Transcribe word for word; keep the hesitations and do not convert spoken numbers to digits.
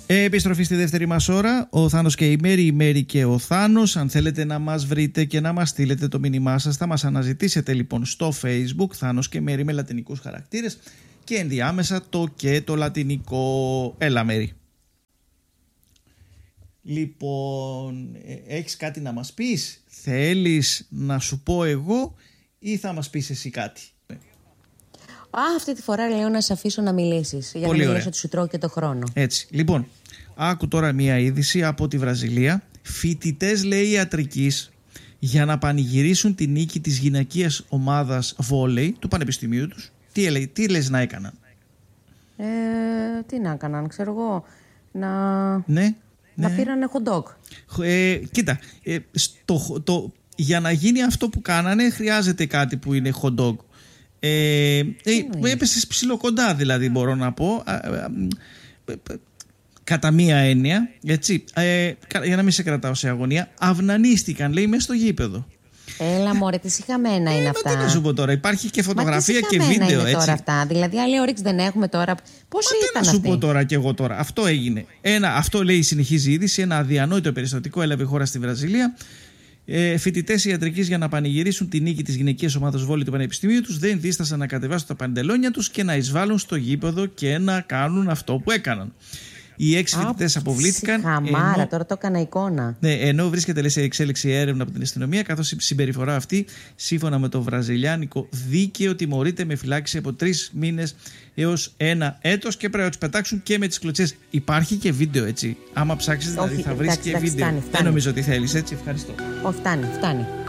Επιστροφή στη δεύτερη μας ώρα. Ο Θάνος και η Μέρη, η Μέρη και ο Θάνος. Αν θέλετε να μας βρείτε και να μας στείλετε το μήνυμά σας, θα μας αναζητήσετε λοιπόν στο Facebook Θάνος και Μέρη με λατινικούς χαρακτήρες και ενδιάμεσα το και το λατινικό. Έλα Μέρη. Λοιπόν, έχεις κάτι να μας πεις? Θέλεις να σου πω εγώ ή θα μας πεις εσύ κάτι? Α, αυτή τη φορά λέω να σε αφήσω να μιλήσεις. Για Πολύ να ωραία. μιλήσω ότι σου τρώω και το χρόνο. Έτσι. Λοιπόν, άκου τώρα μία είδηση από τη Βραζιλία. Φοιτητές, λέει, ιατρικής για να πανηγυρίσουν τη νίκη της γυναικείας ομάδας βόλεϊ του πανεπιστημίου τους. Τι, λέει, τι λες να έκαναν? Ε, τι να έκαναν, ξέρω εγώ. Να, Ναι, να ναι. πήρανε hot dog. Ε, κοίτα, ε, στο, το, για να γίνει αυτό που κάνανε χρειάζεται κάτι που είναι hot dog. Ε, ε, έπεσες ψιλοκοντά, δηλαδή, μπορώ να πω, ε, ε, ε, κατά μία έννοια, έτσι, ε, για να μην σε κρατάω σε αγωνία. Αυνανίστηκαν, λέει, μέσα στο γήπεδο. Έλα μωρέ, τι συχαμένα ε, είναι μα αυτά. τι να σου πω τώρα, υπάρχει και φωτογραφία μα και βίντεο, είναι έτσι. τώρα αυτά, δηλαδή άλλη όρεξη δεν έχουμε τώρα. Πώς Μα ήταν τι να σου αυτή? πω τώρα κι εγώ τώρα. Αυτό έγινε. Ένα, αυτό λέει, συνεχίζει η είδηση. Ένα αδιανόητο περιστατικό έλαβε χώρα στη Βραζιλία. Ε, Φοιτητές ιατρικής για να πανηγυρίσουν τη νίκη της γυναικείας ομάδας βόλεϊ του πανεπιστημίου τους δεν δίστασαν να κατεβάσουν τα παντελόνια τους και να εισβάλλουν στο γήπεδο και να κάνουν αυτό που έκαναν. Οι έξι φοιτητές αποβλήθηκαν. Χαμάρα, ενώ, τώρα το έκανα εικόνα. ναι, ενώ βρίσκεται, λέει, σε εξέλιξη έρευνα από την αστυνομία, καθώς η συμπεριφορά αυτή, σύμφωνα με το βραζιλιάνικο δίκαιο, τιμωρείται με φυλάκιση από τρεις μήνες έως ένα έτος και πρέπει να τους πετάξουν και με τις κλωτσιές. Υπάρχει και βίντεο, έτσι. Άμα ψάξεις, δηλαδή, Όχι, θα βρεις εντάξει, και εντάξει, βίντεο. φτάνει, Δεν φτάνει. νομίζω ότι θέλεις, έτσι. Ευχαριστώ. Ω, φτάνει, φτάνει.